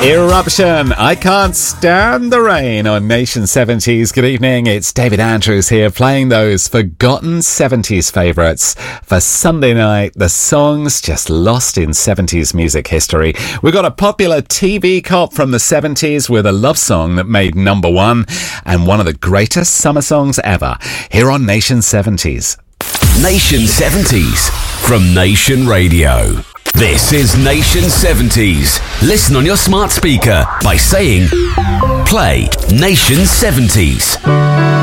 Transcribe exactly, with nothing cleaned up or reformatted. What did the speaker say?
Eruption, I Can't Stand the Rain on Nation seventies. Good evening, it's David Andrews here playing those forgotten seventies favourites for Sunday night, the songs just lost in seventies music history. We've got a popular T V cop from the seventies with a love song that made number one and one of the greatest summer songs ever here on Nation seventies. Nation seventies from Nation Radio. This is Nation seventies. Listen on your smart speaker by saying, play Nation seventies.